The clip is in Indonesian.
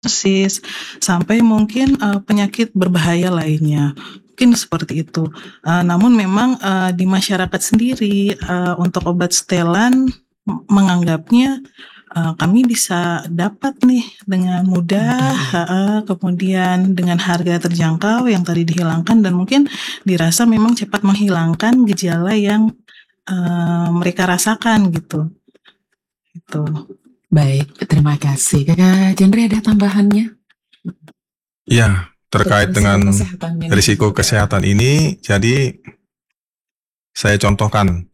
tuberkulosis, sampai mungkin, penyakit berbahaya lainnya, mungkin seperti itu. Namun memang, di masyarakat sendiri, untuk obat setelan menganggapnya, kami bisa dapat nih dengan mudah, kemudian dengan harga terjangkau yang tadi dihilangkan dan mungkin dirasa memang cepat menghilangkan gejala yang, mereka rasakan gitu, gitu. Baik, terima kasih. Kakak Jandri ada tambahannya? Ya, terkait dengan Risiko kesehatan risiko kesehatan ini, jadi saya contohkan